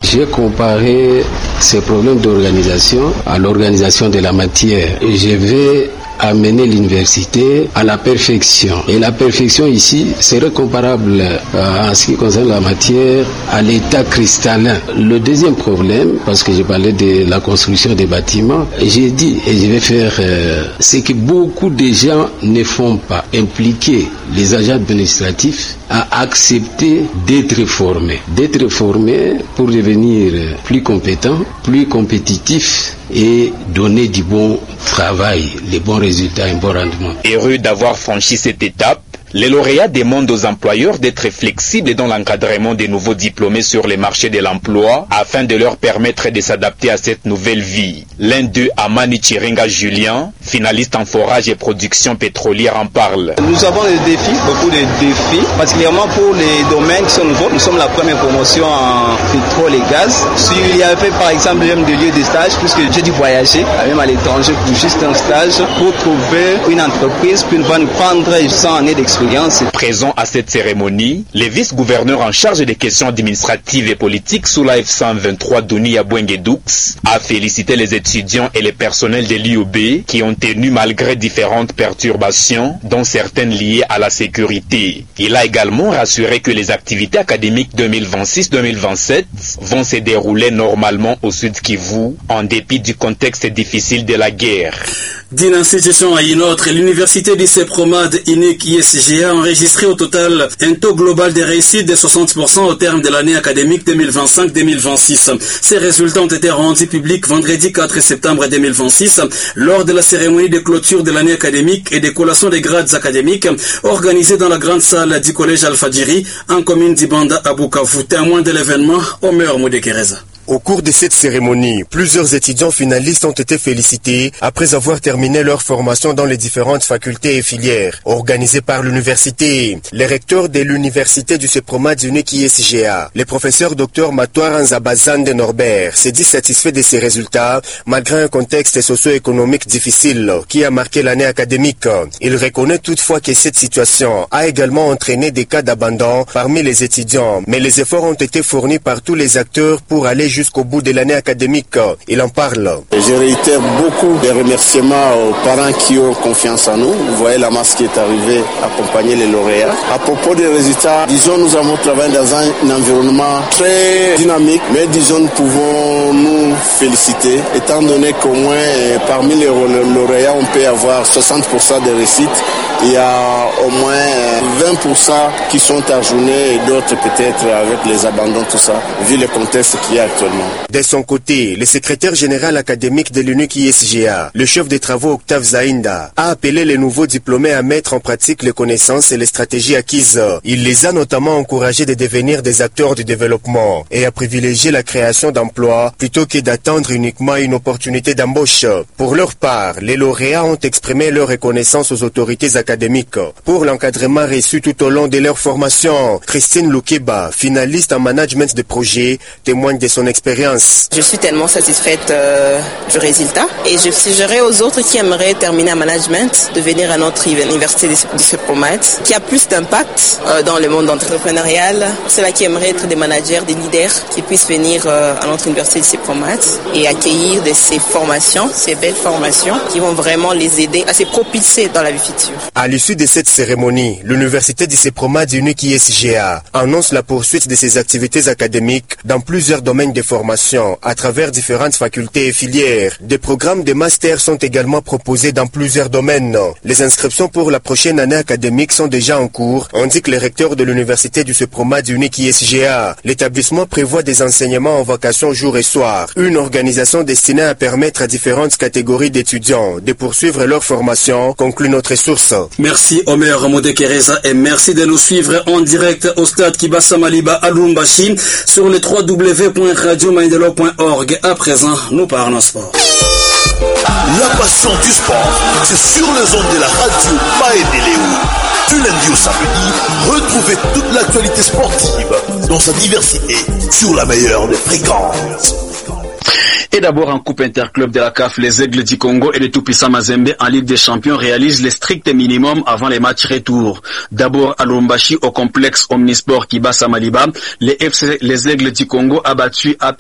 J'ai comparé ces problèmes d'organisation à l'organisation de la matière. Et je vais amener l'université à la perfection. Et la perfection ici serait comparable en ce qui concerne la matière à l'état cristallin. Le deuxième problème, parce que je parlais de la construction des bâtiments, j'ai dit, et je vais faire ce que beaucoup de gens ne font pas, impliquer les agents administratifs à accepter d'être formés pour devenir plus compétents, plus compétitifs et donner du bon travail, les bons résultats, un bon rendement. Heureux d'avoir franchi cette étape, les lauréats demandent aux employeurs d'être flexibles dans l'encadrement des nouveaux diplômés sur les marchés de l'emploi afin de leur permettre de s'adapter à cette nouvelle vie. L'un d'eux, Amani Chiringa Julien, finaliste en forage et production pétrolière, en parle. Nous avons des défis, beaucoup de défis, particulièrement pour les domaines qui sont nouveaux. Nous sommes la première promotion en pétrole et gaz. S'il y avait par exemple même des lieux de stage, puisque j'ai dû voyager, même à l'étranger pour juste un stage, pour trouver une entreprise qui va nous prendre 100 années d'expérience. Présent à cette cérémonie, le vice-gouverneur en charge des questions administratives et politiques sous la F123 Doni Abouengue-Doux a félicité les étudiants et les personnels de l'IOB qui ont tenu malgré différentes perturbations, dont certaines liées à la sécurité. Il a également rassuré que les activités académiques 2026-2027 vont se dérouler normalement au Sud Kivu, en dépit du contexte difficile de la guerre. D'une institution à une autre, l'université du CEPROMAD unique ISG a enregistré au total un taux global de réussite de 60% au terme de l'année académique 2025-2026. Ces résultats ont été rendus publics vendredi 4 septembre 2026 lors de la cérémonie de clôture de l'année académique et de collation des grades académiques organisée dans la grande salle du collège Alfadjiri en commune d'Ibanda à Bukavu. Témoin de l'événement, Omer Modekereza. Au cours de cette cérémonie, plusieurs étudiants finalistes ont été félicités après avoir terminé leur formation dans les différentes facultés et filières organisées par l'université. Les recteurs de l'université du CEPROMAD unique ISGA, le professeur Dr Matoir Nzabazande Norbert, s'est dit satisfait de ces résultats malgré un contexte socio-économique difficile qui a marqué l'année académique. Il reconnaît toutefois que cette situation a également entraîné des cas d'abandon parmi les étudiants, mais les efforts ont été fournis par tous les acteurs pour aller jusqu'au bout de l'année académique. Il en parle. Je réitère beaucoup de remerciements aux parents qui ont confiance en nous. Vous voyez la masse qui est arrivée accompagner les lauréats. À propos des résultats, disons nous avons travaillé dans un environnement très dynamique, mais disons nous pouvons nous féliciter étant donné qu'au moins parmi les lauréats on peut avoir 60% de réussite. Il y a au moins 20% qui sont ajournés et d'autres peut-être avec les abandons, tout ça, vu le contexte qu'il y a actuellement. De son côté, le secrétaire général académique de l'UNIC ISGA, le chef des travaux Octave Zainda, a appelé les nouveaux diplômés à mettre en pratique les connaissances et les stratégies acquises. Il les a notamment encouragés de devenir des acteurs du développement et à privilégier la création d'emplois plutôt que d'attendre uniquement une opportunité d'embauche. Pour leur part, les lauréats ont exprimé leur reconnaissance aux autorités académiques pour l'encadrement reçu tout au long de leur formation. Christine Loukeba, finaliste en management de projet, témoigne de son expérience. Je suis tellement satisfaite du résultat et je suggérerais aux autres qui aimeraient terminer en management de venir à notre université du CEPROMAD qui a plus d'impact dans le monde entrepreneurial. Ceux-là qui aimeraient être des managers, des leaders qui puissent venir à notre université du CEPROMAD et accueillir de ces formations, ces belles formations qui vont vraiment les aider à se propulser dans la vie future. À l'issue de cette cérémonie, l'université du CEPROMAD unique ISGA annonce la poursuite de ses activités académiques dans plusieurs domaines de formation à travers différentes facultés et filières. Des programmes de master sont également proposés dans plusieurs domaines. Les inscriptions pour la prochaine année académique sont déjà en cours, indique le recteur de l'université du CEPROMAD unique ISGA. L'établissement prévoit des enseignements en vacation jour et soir, une organisation destinée à permettre à différentes catégories d'étudiants de poursuivre leur formation, conclut notre source. Merci Omer Modekereza et merci de nous suivre en direct au stade Kibasa Maliba à Lubumbashi sur le www.radiomaendeleo.org. À présent, nous parlons sport. La passion du sport, c'est sur les ondes de la radio Maendeleo. Du lundi au samedi, retrouvez toute l'actualité sportive dans sa diversité sur la meilleure des fréquences. Et d'abord en Coupe Interclub de la CAF, les Aigles du Congo et les Tout-Puissants Mazembe en Ligue des Champions réalisent les stricts minimums avant les matchs retour. D'abord à Lubumbashi au complexe Omnisport Kibasa Maliba, les Aigles du Congo a battu